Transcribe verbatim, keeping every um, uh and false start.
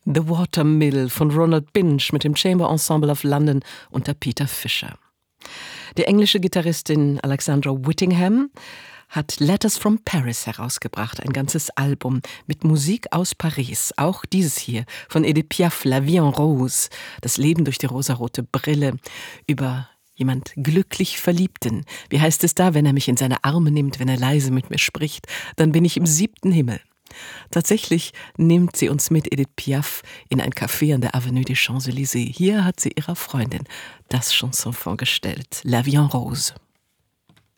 The Watermill von Ronald Binch mit dem Chamber Ensemble of London unter Peter Fisher. Die englische Gitarristin Alexandra Whittingham hat Letters from Paris herausgebracht, ein ganzes Album mit Musik aus Paris. Auch dieses hier von Edith Piaf, La Vie en Rose, das Leben durch die rosarote Brille, über jemand glücklich Verliebten. Wie heißt es da, wenn er mich in seine Arme nimmt, wenn er leise mit mir spricht, dann bin ich im siebten Himmel. Tatsächlich nimmt sie uns mit, Edith Piaf, in ein Café an der Avenue des Champs-Élysées. Hier hat sie ihrer Freundin das Chanson vorgestellt, La Vie en Rose.